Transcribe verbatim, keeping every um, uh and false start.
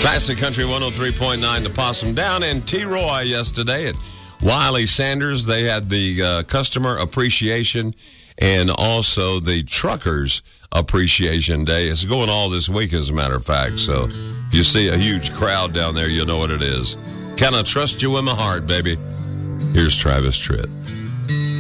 Classic Country one oh three point nine, the Possum. Down in T. Roy yesterday at Wiley Sanders, they had the uh, Customer Appreciation and also the Truckers Appreciation Day. It's going all this week, as a matter of fact. So if you see a huge crowd down there, you'll know what it is. Can I trust you with my heart, baby? Here's Travis Tritt.